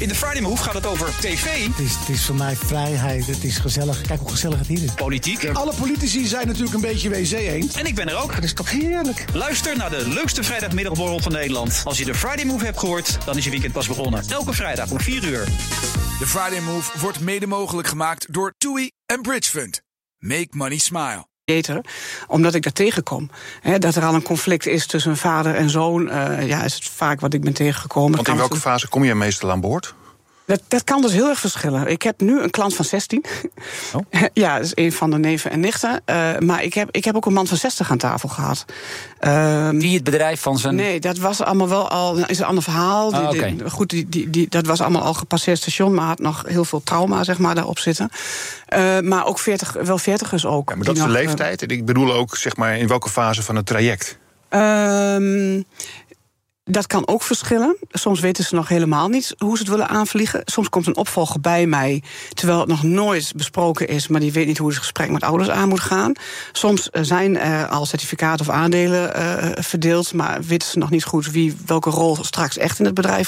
In de Friday Move gaat het over tv. Het is voor mij vrijheid, het is gezellig. Kijk hoe gezellig het hier is. Politiek. Alle politici zijn natuurlijk een beetje wc-eend. En ik ben er ook. Dat is toch heerlijk. Luister naar de leukste vrijdagmiddagborrel van Nederland. Als je de Friday Move hebt gehoord, dan is je weekend pas begonnen. Elke vrijdag om 4 uur. De Friday Move wordt mede mogelijk gemaakt door TUI en Bridge Fund. Make money smile. Omdat ik daar tegenkom. Dat er al een conflict is tussen vader en zoon, is het vaak wat ik ben tegengekomen. Want in welke fase kom je meestal aan boord? Dat kan dus heel erg verschillen. Ik heb nu een klant van 16. Oh. Ja, dat is een van de neven en nichten. Maar ik heb ook een man van 60 aan tafel gehad. Die het bedrijf van zijn... Nee, dat was allemaal wel al... is een ander verhaal. Dat was allemaal al gepasseerd station, maar had nog heel veel trauma, zeg maar, daarop zitten. Maar ook 40ers ook. Ja, maar dat is de leeftijd. En ik bedoel ook, zeg maar, in welke fase van het traject? Dat kan ook verschillen. Soms weten ze nog helemaal niet hoe ze het willen aanvliegen. Soms komt een opvolger bij mij, terwijl het nog nooit besproken is, maar die weet niet hoe het gesprek met ouders aan moet gaan. Soms zijn er al certificaten of aandelen verdeeld, maar weten ze nog niet goed welke rol straks echt in het bedrijf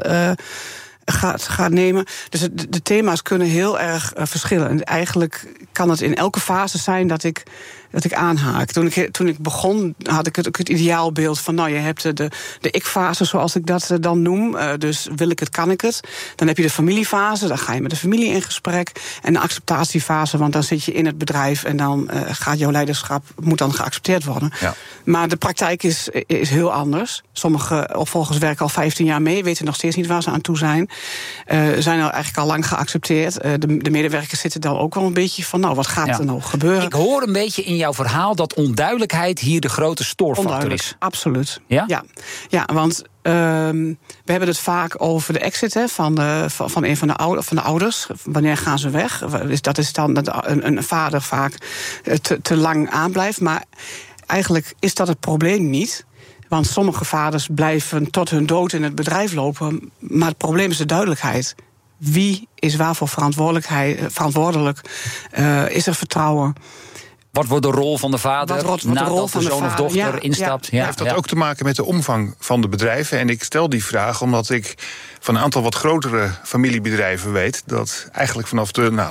gaat nemen. Dus de thema's kunnen heel erg verschillen. En eigenlijk kan het in elke fase zijn dat ik aanhaak. Toen ik begon, had ik het ideaalbeeld van, je hebt de ik-fase, zoals ik dat dan noem. Dus wil ik het, kan ik het. Dan heb je de familiefase, dan ga je met de familie in gesprek. En de acceptatiefase, want dan zit je in het bedrijf en dan gaat jouw leiderschap, moet dan geaccepteerd worden. Ja. Maar de praktijk is heel anders. Sommige opvolgers werken al 15 jaar mee, weten nog steeds niet waar ze aan toe zijn. Zijn er eigenlijk al lang geaccepteerd. De medewerkers zitten dan ook wel een beetje van, wat gaat er nou gebeuren? Ik hoor een beetje in jouw verhaal dat onduidelijkheid hier de grote stoorfactor is. Absoluut. Ja, want we hebben het vaak over de exit van een van de ouders. Wanneer gaan ze weg? Dat is dan dat een vader vaak te lang aanblijft. Maar eigenlijk is dat het probleem niet. Want sommige vaders blijven tot hun dood in het bedrijf lopen. Maar het probleem is de duidelijkheid. Wie is waarvoor verantwoordelijk? Is er vertrouwen? Wat wordt de rol van de vader nadat de zoon of dochter instapt? Ja. Heeft dat ook te maken met de omvang van de bedrijven? En ik stel die vraag omdat ik van een aantal wat grotere familiebedrijven weet dat eigenlijk vanaf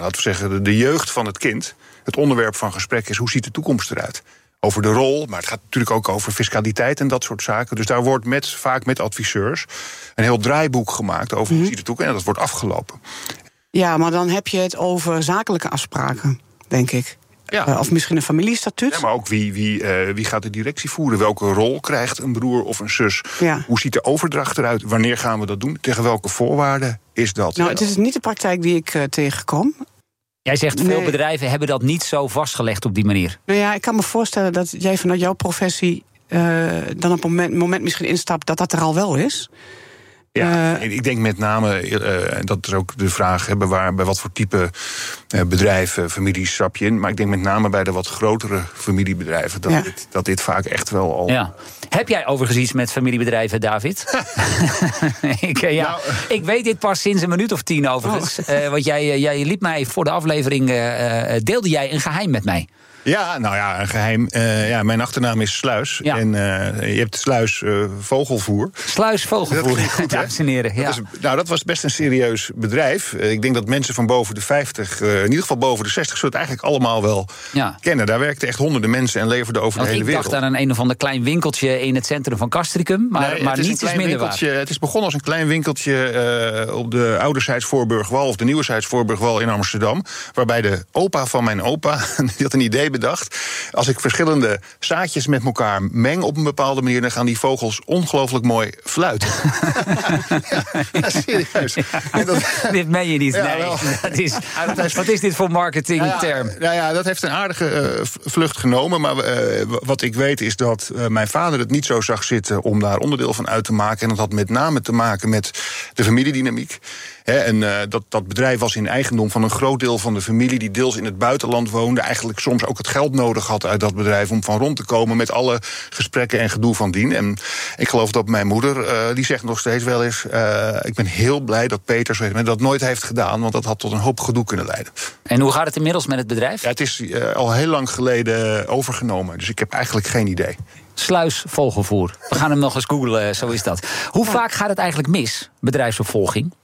de jeugd van het kind het onderwerp van gesprek is: hoe ziet de toekomst eruit? Over de rol, maar het gaat natuurlijk ook over fiscaliteit en dat soort zaken. Dus daar wordt vaak met adviseurs een heel draaiboek gemaakt over hoe ziet de toekomst, en dat wordt afgelopen. Ja, maar dan heb je het over zakelijke afspraken, denk ik. Ja. Of misschien een familiestatuut. Ja, maar ook wie gaat de directie voeren? Welke rol krijgt een broer of een zus? Ja. Hoe ziet de overdracht eruit? Wanneer gaan we dat doen? Tegen welke voorwaarden is dat? Nou, het is niet de praktijk die ik tegenkom. Jij zegt veel bedrijven hebben dat niet zo vastgelegd op die manier. Nou ja, ik kan me voorstellen dat jij vanuit jouw professie dan op een moment misschien instapt dat er al wel is. Ja, ik denk met name, en dat is ook de vraag, bij wat voor type bedrijven, families stap je in. Maar ik denk met name bij de wat grotere familiebedrijven dat dit vaak echt wel al... Ja. Heb jij overigens iets met familiebedrijven, David? Ik weet dit pas sinds een minuut of 10 overigens. Want jij liet mij voor de aflevering, deelde jij een geheim met mij. Ja, nou ja, een geheim. Mijn achternaam is Sluis. Ja. En je hebt Sluis Vogelvoer. Sluis Vogelvoer, dames en heren. Ja. Dat was best een serieus bedrijf. Ik denk dat mensen van boven de 50, in ieder geval boven de 60... zullen het eigenlijk allemaal wel kennen. Daar werkten echt honderden mensen en leverden over de hele wereld. Ik dacht aan een of ander klein winkeltje in het centrum van Castricum. Maar niets is minder waar. Het is begonnen als een klein winkeltje op de ouderzijds Voorburgwal... of de nieuwerzijds Voorburgwal in Amsterdam. Waarbij de opa van mijn opa, die had een idee bedacht: als ik verschillende zaadjes met elkaar meng op een bepaalde manier, dan gaan die vogels ongelooflijk mooi fluiten. Serieus. Dit meen je niet. Wat is dit voor marketingterm? Dat heeft een aardige vlucht genomen. Maar wat ik weet is dat mijn vader het niet zo zag zitten om daar onderdeel van uit te maken. En dat had met name te maken met de familiedynamiek. Dat bedrijf was in eigendom van een groot deel van de familie die deels in het buitenland woonde. Eigenlijk soms ook het geld nodig had uit dat bedrijf om van rond te komen met alle gesprekken en gedoe van dien. En ik geloof dat mijn moeder, die zegt nog steeds wel eens: ik ben heel blij dat Peter dat nooit heeft gedaan, want dat had tot een hoop gedoe kunnen leiden. En hoe gaat het inmiddels met het bedrijf? Ja, het is al heel lang geleden overgenomen, dus ik heb eigenlijk geen idee. Sluis Vogelvoer. We gaan hem nog eens googlen, zo is dat. Hoe vaak gaat het eigenlijk mis, bedrijfsopvolging?